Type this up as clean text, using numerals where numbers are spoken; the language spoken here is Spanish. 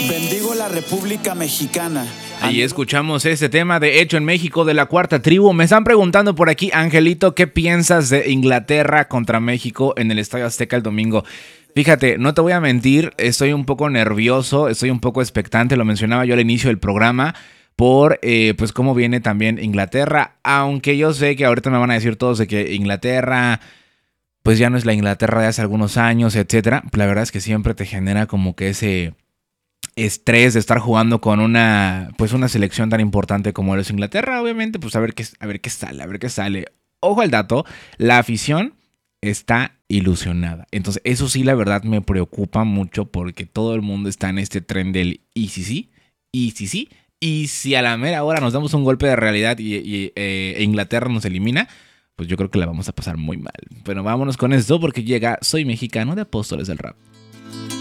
Bendigo la República Mexicana. Ahí escuchamos este tema de Hecho en México de la Cuarta Tribu. Me están preguntando por aquí, Angelito, ¿qué piensas de Inglaterra contra México en el Estadio Azteca el domingo? Fíjate, no te voy a mentir, estoy un poco nervioso, estoy un poco expectante, lo mencionaba yo al inicio del programa, por pues cómo viene también Inglaterra, aunque yo sé que ahorita me van a decir todos de que Inglaterra pues ya no es la Inglaterra de hace algunos años, etcétera. La verdad es que siempre te genera como que ese estrés de estar jugando con una selección tan importante como es Inglaterra, obviamente, pues a ver qué sale. Ojo al dato, la afición está ilusionada. Entonces, eso sí, la verdad me preocupa mucho porque todo el mundo está en este tren del y si sí, y si a la mera hora nos damos un golpe de realidad y Inglaterra nos elimina, pues yo creo que la vamos a pasar muy mal. Pero vámonos con esto porque llega Soy Mexicano de Apóstoles del Rap.